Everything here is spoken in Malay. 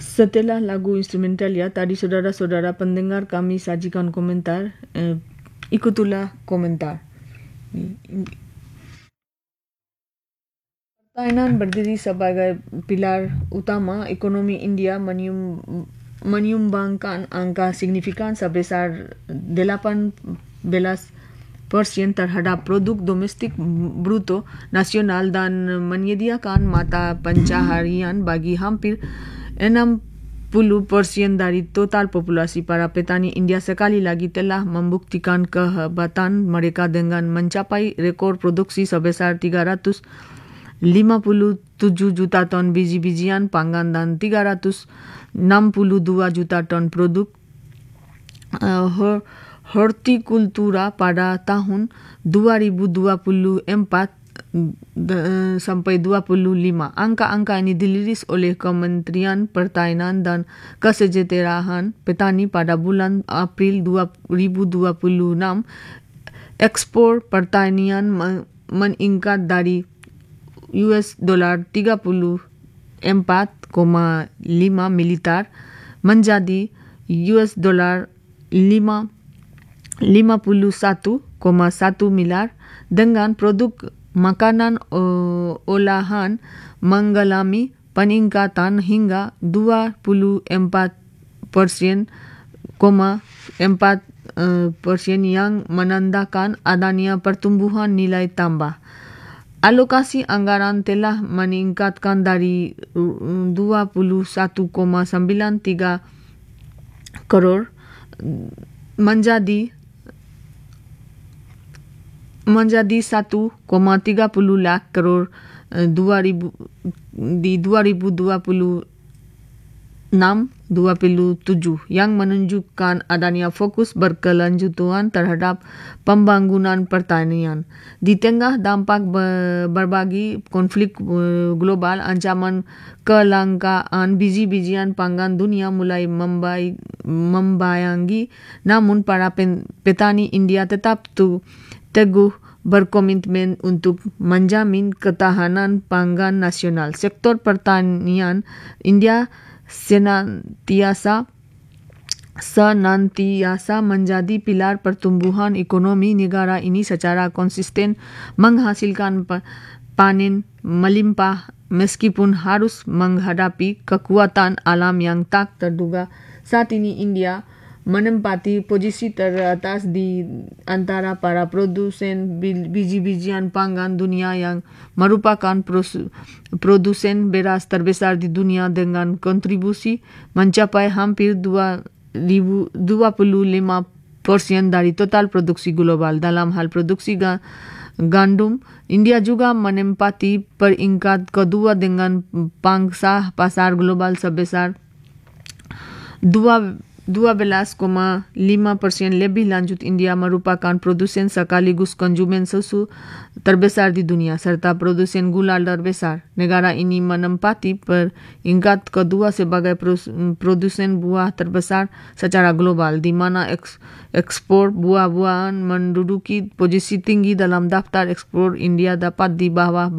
Setelah lagu instrumental ya, tadi saudara-saudara pendengar kami sajikan komentar. Ikutilah komentar. Pertanian berdiri sebagai pilar utama ekonomi India, menyumbangkan angka signifikan sebesar 18% terhadap produk domestik bruto nasional dan menyediakan mata pencaharian bagi hampir 60% dari total populasi. Para petani India sekali lagi telah membuktikan kehebatan mereka dengan mencapai rekor produksi sebesar 357 juta ton biji-bijian pangan dan 362 juta ton produk hortikultura pada tahun 2024 sampai 25. Angka-angka ini dirilis oleh Kementerian Pertanian dan Kesejahteraan Petani pada bulan April 2026. Ekspor pertanian meningkat dari $34.5 miliar menjadi $51.1 miliar, dengan produk makanan olahan mengalami peningkatan hingga 24% yang menandakan adanya pertumbuhan nilai tambah. Alokasi anggaran telah meningkatkan dari 21,93 crore menjadi 1,30 lakh crore di 2026-27 yang menunjukkan adanya fokus berkelanjutan terhadap pembangunan pertanian. Di tengah dampak berbagai konflik global, ancaman kelangkaan biji-bijian pangan dunia mulai membayangi, namun para petani India tetap teguh berkomitmen untuk menjamin ketahanan pangan nasional. Sektor pertanian India senantiasa menjadi pilar pertumbuhan ekonomi negara ini secara konsisten menghasilkan panen melimpah meskipun harus menghadapi kekuatan alam yang tak terduga. Saat ini India menempati posisi teratas di antara para produsen biji-bijian pangan dunia yang merupakan produsen beras terbesar di dunia dengan kontribusi mencapai hampir 25% dari total produksi global. Dalam hal produksi gandum, India juga menempati peringkat kedua dengan pangsa pasar global sebesar 12,5%. Lebih lanjut, India merupakan produsen sekaligus konsumen susu terbesar di dunia serta produsen gula terbesar. Negara ini menempati peringkat kedua sebagai produsen buah terbesar secara global, di mana ekspor buah-buahan menduduki posisi tinggi dalam daftar ekspor. India dapat di bawah